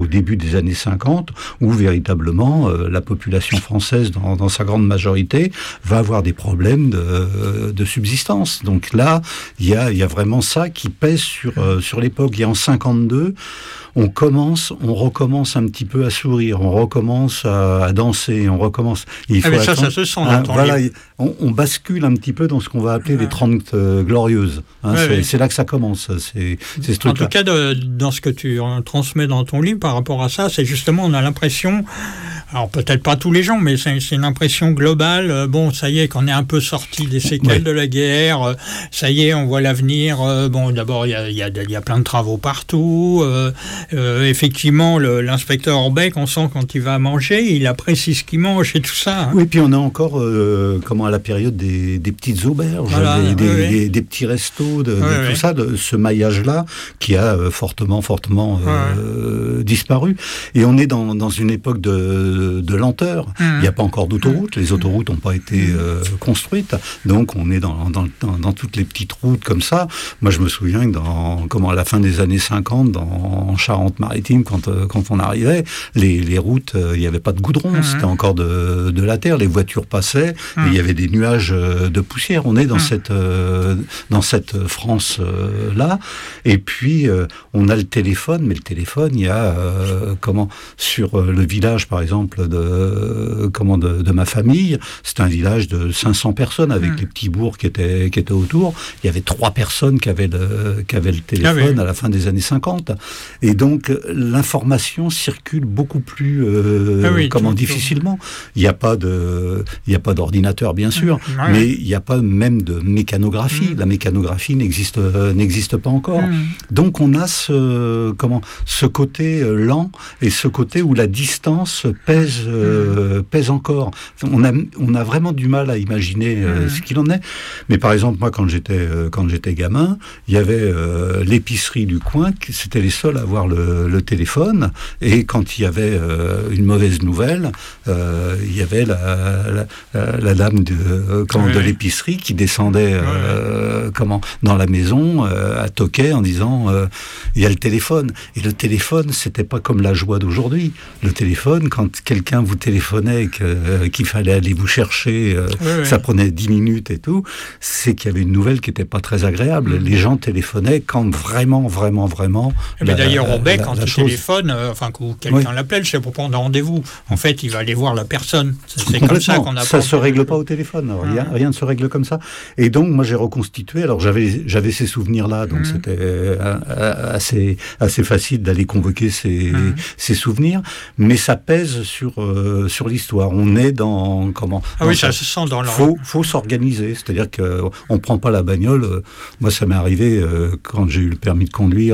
début des années 50, où véritablement la population française, dans sa grande majorité, va avoir des problèmes de subsistance. Donc là, il y a vraiment ça qui pèse sur l'époque. Et en 52, on recommence un petit peu à sourire, on recommence à danser, on recommence. Ça se sent dans ton livre. On bascule un petit peu dans ce qu'on va appeler les 30 glorieuses. C'est là que ça commence. C'est ce truc-là. En tout cas, dans ce que tu transmets dans ton livre par rapport à ça, c'est justement, on a l'impression, alors peut-être pas tous les gens, mais c'est une impression globale. Bon, ça y est, qu'on est un peu sorti des séquelles de la guerre. Ça y est, on voit l'avenir. Bon, d'abord, il y a plein de travaux partout. Effectivement, l'inspecteur Orbeck, on sent quand il va manger, il apprécie ce qu'il mange et tout ça. Oui, puis on a encore, à la période des petites auberges, des petits restos, de tout ça, de ce maillage-là qui a fortement disparu. Et on est dans une époque de lenteur. Il n'y a pas encore d'autoroutes, les autoroutes n'ont pas été construites, donc on est dans toutes les petites routes comme ça. Moi, je me souviens que à la fin des années 50, en Charente-Maritime, quand on arrivait, les routes, il n'y avait pas de goudron, c'était encore de la terre, les voitures passaient, et il y avait des nuages de poussière. On est dans cette France-là, et puis on a le téléphone, mais le téléphone, il y a sur le village, par exemple, de ma famille, c'est un village de 500 personnes, avec les petits bourgs qui étaient autour. Il y avait 3 personnes qui avaient le téléphone à la fin des années 50. Et donc, l'information circule beaucoup plus difficilement. Il n'y a pas d'ordinateur, bien sûr, mais il n'y a pas même de mécanographie. La mécanographie n'existe pas encore. Donc, on a ce côté lent et ce côté où la distance pèse encore. On a vraiment du mal à imaginer ce qu'il en est. Mais par exemple, moi, quand j'étais gamin, il y avait l'épicerie du coin, c'était les seuls à avoir le téléphone, et quand il y avait une mauvaise nouvelle, il y avait la dame de l'épicerie qui descendait dans la maison, à toquer en disant il y a le téléphone. Et le téléphone, c'était pas comme la joie d'aujourd'hui. Le téléphone, quand quelqu'un vous téléphonait qu'il fallait aller vous chercher, ça prenait 10 minutes et tout, c'est qu'il y avait une nouvelle qui n'était pas très agréable. Les gens téléphonaient quand vraiment mais d'ailleurs, Orbeck, quand il téléphone, que quelqu'un l'appelle, c'est pour prendre un rendez-vous. En fait, il va aller voir la personne. C'est comme ça qu'on apprend. Ça se règle pas au téléphone. Rien ne se règle comme ça. Et donc, moi, j'ai reconstitué. Alors, j'avais ces souvenirs-là, donc c'était assez facile d'aller convoquer ces souvenirs. Mais ça pèse sur l'histoire. On est dans ça se sent dans faut s'organiser. C'est-à-dire qu'on prend pas la bagnole. Moi, ça m'est arrivé quand j'ai eu le permis de conduire.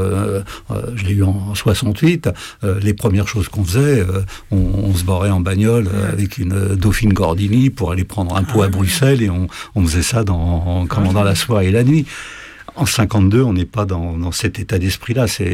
Je l'ai eu en 68. Les premières choses qu'on faisait, on se barrait en bagnole avec une Dauphine Gordini pour aller prendre un pot à Bruxelles, et on faisait ça dans la soirée et la nuit. En 52, on n'est pas dans cet état d'esprit-là. C'est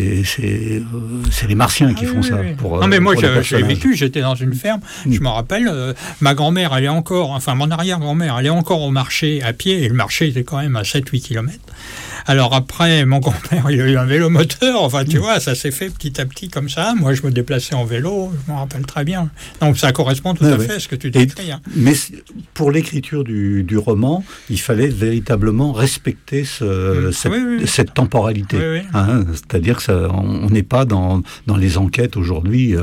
les Martiens qui font ça. Non, mais moi, j'ai vécu. J'étais dans une ferme. Je me rappelle, ma grand-mère, mon arrière-grand-mère, allait encore au marché à pied. Et le marché était quand même à 7-8 km. Alors après, mon grand-père, il a eu un vélo moteur. Tu vois, ça s'est fait petit à petit comme ça. Moi, je me déplaçais en vélo. Je m'en rappelle très bien. Donc, ça correspond tout à fait à ce que tu décris. Mais pour l'écriture du roman, il fallait véritablement respecter cette temporalité. C'est-à-dire qu'on n'est pas dans les enquêtes aujourd'hui,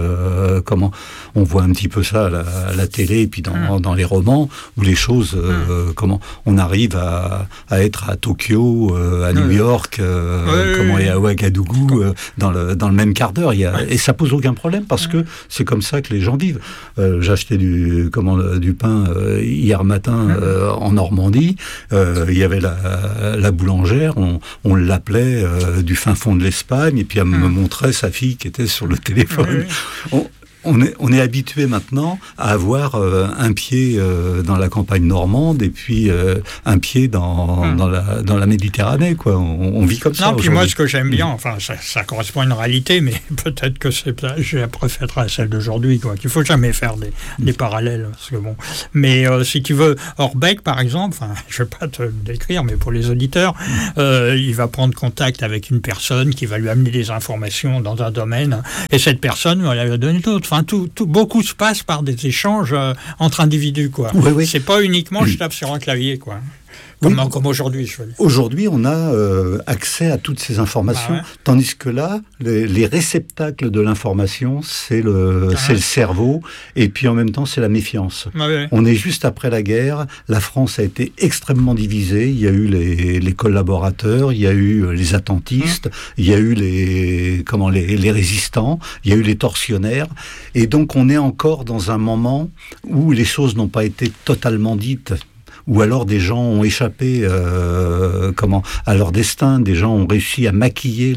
on voit un petit peu ça à la télé, et puis dans les romans, où les choses, on arrive à être à Tokyo, à New York, et à Ouagadougou, dans le même quart d'heure. Et ça pose aucun problème, parce que c'est comme ça que les gens vivent. J'ai acheté du pain hier matin en Normandie. Il y avait la boulangère, on l'appelait du fin fond de l'Espagne, et puis elle me montrait sa fille qui était sur le téléphone. on est habitué maintenant à avoir un pied dans la campagne normande et puis un pied dans la Méditerranée, quoi. On vit comme ça. Non, puis moi, ce que j'aime bien, enfin, ça correspond à une réalité, mais peut-être que je préférerais à celle d'aujourd'hui, quoi. Qu'il faut jamais faire des parallèles, parce que bon. Mais si tu veux, Orbeck, par exemple, enfin, je vais pas te le décrire, mais pour les auditeurs, il va prendre contact avec une personne qui va lui amener des informations dans un domaine, et cette personne va lui donner d'autres. Enfin, beaucoup se passe par des échanges entre individus, quoi. Oui. C'est pas uniquement je tape sur un clavier, quoi. Comme aujourd'hui, je veux dire. Aujourd'hui, on a accès à toutes ces informations, tandis que là, les réceptacles de l'information, c'est le cerveau, et puis en même temps, c'est la méfiance. On est juste après la guerre, la France a été extrêmement divisée, il y a eu les collaborateurs, il y a eu les attentistes, il y a eu les résistants, il y a eu les tortionnaires, et donc on est encore dans un moment où les choses n'ont pas été totalement dites. Ou alors des gens ont échappé à leur destin, des gens ont réussi à maquiller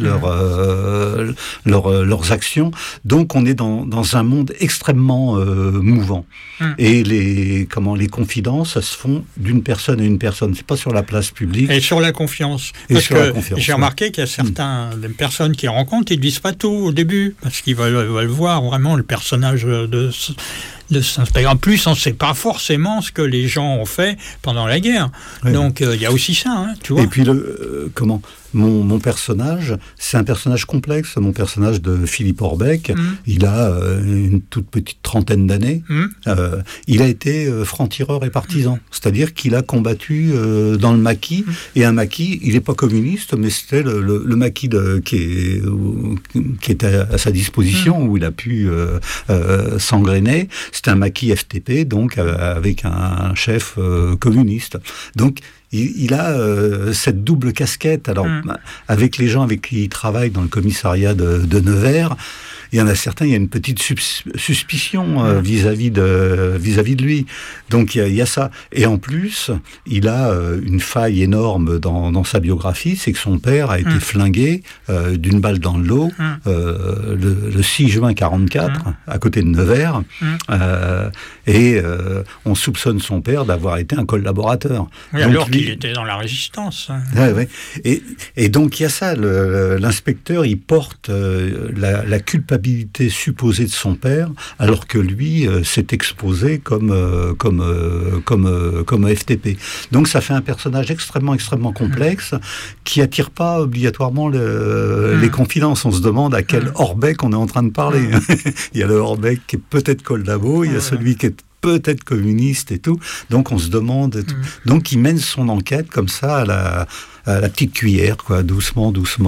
leurs actions. Donc on est dans un monde extrêmement mouvant. Et les confidences, ça se font d'une personne à une personne. C'est pas sur la place publique. Et sur la confiance. Parce que j'ai remarqué qu'il y a certaines personnes qui rencontrent, ils ne disent pas tout au début, parce qu'ils veulent voir vraiment le personnage de en plus, on ne sait pas forcément ce que les gens ont fait pendant la guerre. Oui. Donc, il y a aussi ça, hein, tu vois. Et puis, mon personnage, c'est un personnage complexe. Mon personnage de Philippe Orbeck, il a une toute petite trentaine d'années. Il a été franc-tireur et partisan. C'est-à-dire qu'il a combattu dans le maquis. Et un maquis, il n'est pas communiste, mais c'était le maquis qui était à sa disposition, où il a pu s'engrainer. C'était un maquis FTP, donc avec un chef communiste. Donc, il a cette double casquette. Alors, avec les gens avec qui il travaille dans le commissariat de Nevers, il y en a certains, il y a une petite suspicion vis-à-vis de lui. Donc il y a ça. Et en plus, il a une faille énorme dans sa biographie, c'est que son père a été flingué d'une balle dans le dos le 6 juin 1944, à côté de Nevers. Et on soupçonne son père d'avoir été un collaborateur. Oui, donc, alors qu'il était dans la résistance. Ouais. Et donc il y a ça. L'inspecteur, il porte la culpabilité supposée de son père, alors que lui s'est exposé comme FTP. Donc ça fait un personnage extrêmement complexe qui attire pas obligatoirement les confidences. On se demande à quel Orbeck on est en train de parler. Il y a le Orbeck qui est peut-être collabo, il y a celui qui est peut-être communiste et tout. Donc on se demande. Donc il mène son enquête comme ça à la petite cuillère, quoi, doucement,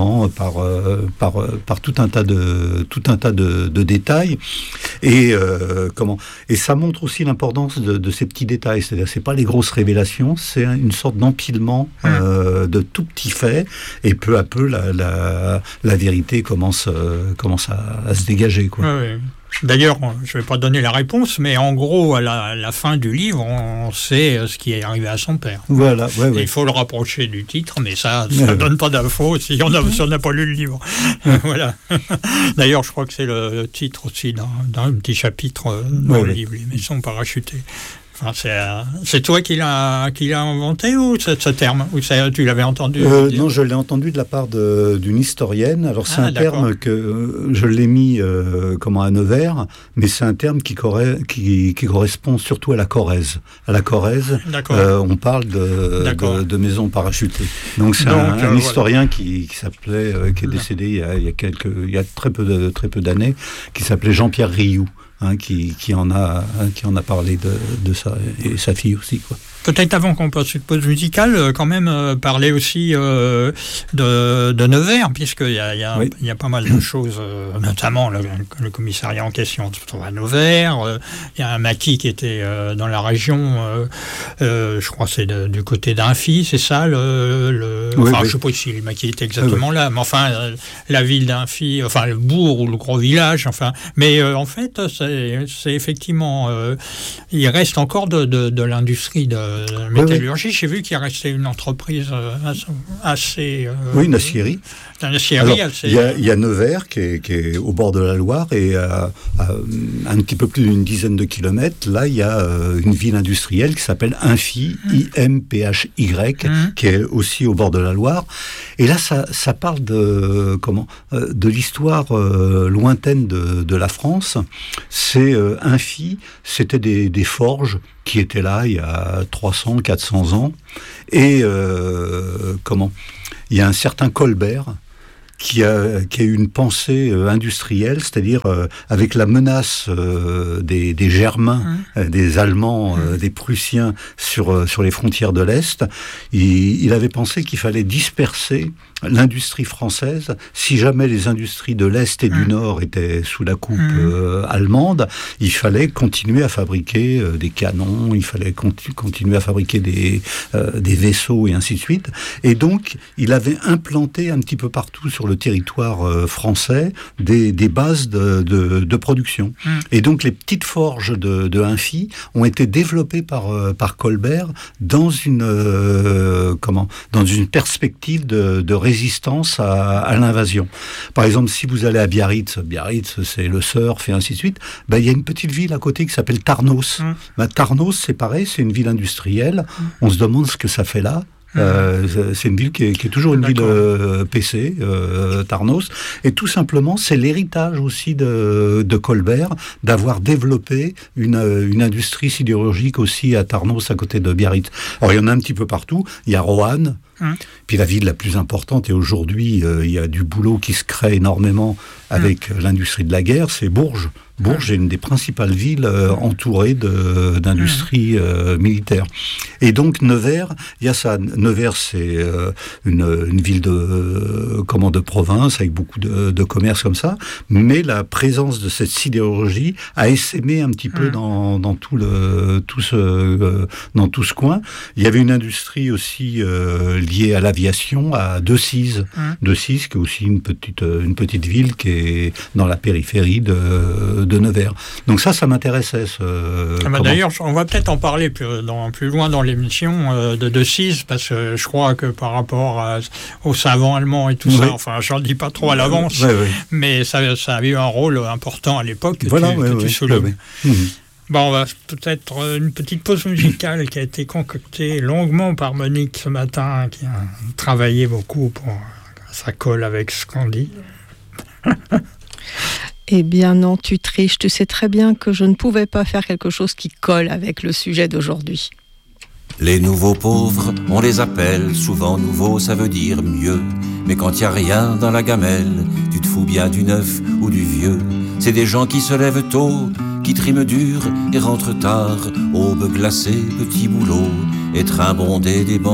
par tout un tas de détails. Et ça montre aussi l'importance de ces petits détails. C'est-à-dire, c'est pas les grosses révélations, c'est une sorte d'empilement de tout petits faits. Et peu à peu, la vérité commence à se dégager, quoi. Oui. D'ailleurs, je ne vais pas donner la réponse, mais en gros, à la fin du livre, on sait ce qui est arrivé à son père. Voilà, Il faut le rapprocher du titre, mais ça ne donne pas d'infos si on n'a pas lu le livre. Voilà. D'ailleurs, je crois que c'est le titre aussi d'un petit chapitre dans le livre, Les maisons parachutées. Enfin, c'est toi qui l'as inventé, ou ce terme, ou tu l'avais entendu Non, je l'ai entendu de la part d'une historienne. Alors c'est un terme que je l'ai mis à Nevers, mais c'est un terme qui correspond surtout à la Corrèze. À la Corrèze, on parle de maisons parachutées. Donc c'est un historien qui s'appelait, qui est décédé il y a très peu d'années, qui s'appelait Jean-Pierre Rioux. Qui en a parlé de ça, et sa fille aussi, quoi. Peut-être avant qu'on passe une pause musicale, quand même parler aussi de Nevers, puisqu'il y a pas mal de choses, notamment le commissariat en question se trouve à Nevers. Il y a un maquis qui était dans la région, je crois que c'est du côté d'Imphy, c'est ça je ne sais pas si le maquis était exactement là, mais enfin la ville d'Imphy, enfin le bourg ou le gros village, mais en fait c'est effectivement il reste encore de l'industrie de la métallurgie. J'ai vu qu'il restait une entreprise assez... oui, une aciérie. Une aciérie assez... Il y a Nevers qui est au bord de la Loire, et à un petit peu plus d'une dizaine de kilomètres, là, il y a une ville industrielle qui s'appelle Imphy, I-M-P-H-Y, qui est aussi au bord de la Loire. Et là, ça parle de l'histoire lointaine de la France. C'est Imphy, c'était des forges qui étaient là il y a 300, 400 ans. Et il y a un certain Colbert qui a eu une pensée industrielle, c'est-à-dire avec la menace des Germains, des Allemands, des Prussiens sur les frontières de l'Est, il avait pensé qu'il fallait disperser l'industrie française. Si jamais les industries de l'Est et du Nord étaient sous la coupe allemande, il fallait continuer à fabriquer des canons, il fallait continuer à fabriquer des vaisseaux et ainsi de suite. Et donc, il avait implanté un petit peu partout sur le territoire français des bases de production. Et donc, les petites forges de Imphy ont été développées par Colbert dans une perspective de résistance à l'invasion. Par exemple, si vous allez à Biarritz, c'est le surf et ainsi de suite, il y a une petite ville à côté qui s'appelle Tarnos. Tarnos, c'est pareil, c'est une ville industrielle. On se demande ce que ça fait là. C'est une ville qui est toujours une ville PC, Tarnos, et tout simplement c'est l'héritage aussi de Colbert d'avoir développé une industrie sidérurgique aussi à Tarnos à côté de Biarritz. Alors il y en a un petit peu partout, il y a Roanne, puis la ville la plus importante, et aujourd'hui il y a du boulot qui se crée énormément avec l'industrie de la guerre, c'est Bourges. Bourges est une des principales villes entourées d'industries militaires. Et donc Nevers, il y a ça. Nevers, c'est une ville de province avec beaucoup de commerce comme ça, mais la présence de cette sidérurgie a essaimé un petit peu dans tout ce coin. Il y avait une industrie aussi liée à l'aviation à Decize. Decize, qui est aussi une petite ville qui est dans la périphérie de Nevers. Donc ça m'intéressait. D'ailleurs, on va peut-être en parler plus loin dans l'émission de Decize, parce que je crois que par rapport aux savants allemands et tout ça, enfin, j'en dis pas trop à l'avance, mais ça a eu un rôle important à l'époque que tu soulignes. Bon, on va peut-être une petite pause musicale qui a été concoctée longuement par Monique ce matin, qui a travaillé beaucoup pour que ça colle avec ce qu'on dit. Eh bien non, tu triches. Tu sais très bien que je ne pouvais pas faire quelque chose qui colle avec le sujet d'aujourd'hui. Les nouveaux pauvres, on les appelle. Souvent nouveau, ça veut dire mieux. Mais quand y a rien dans la gamelle, tu te fous bien du neuf ou du vieux. C'est des gens qui se lèvent tôt, qui triment dur et rentrent tard. Aube glacée, petit boulot, et train bondé des bancs.